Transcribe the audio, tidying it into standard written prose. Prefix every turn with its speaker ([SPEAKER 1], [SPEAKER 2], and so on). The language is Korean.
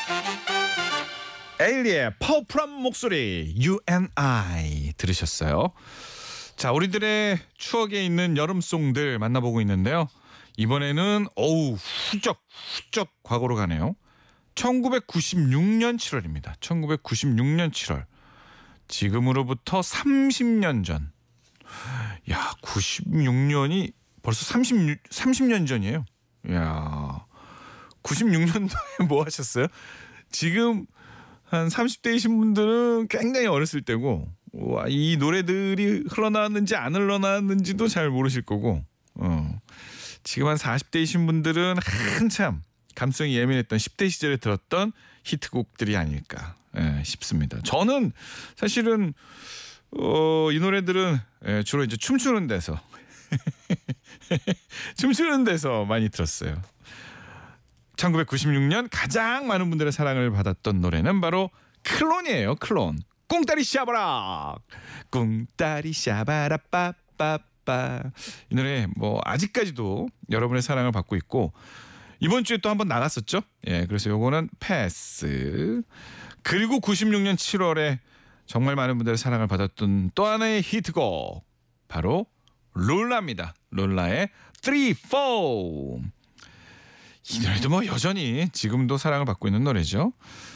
[SPEAKER 1] 에일리의 파워풀한 목소리 You and I 들으셨어요. 자, 우리들의 추억에 있는 여름송들 만나보고 있는데요. 이번에는 후적 과거로 가네요. 1996년 7월입니다. 1996년 7월. 지금으로부터 30년 전. 야, 96년이 벌써 30년 전이에요. 야, 96년도에 뭐 하셨어요? 지금 한 30대이신 분들은 굉장히 어렸을 때고, 와, 이 노래들이 흘러나왔는지 안 흘러나왔는지도 잘 모르실 거고, 지금 한 40대이신 분들은 한참 감성이 예민했던 10대 시절에 들었던 히트곡들이 아닐까 싶습니다. 저는 사실은 이 노래들은 주로 이제 춤추는 데서 많이 들었어요. 1996년 가장 많은 분들의 사랑을 받았던 노래는 바로 클론이에요. 클론. 꿍따리 샤바라. 꿍따리 샤바라 빠빠빠. 이 노래 뭐 아직까지도 여러분의 사랑을 받고 있고, 이번 주에 또 한번 나갔었죠. 예, 그래서 요거는 패스. 그리고 96년 7월에 정말 많은 분들의 사랑을 받았던 또 하나의 히트곡, 바로 롤라입니다. 롤라의 3, 4. 이 노래도 뭐 여전히 지금도 사랑을 받고 있는 노래죠.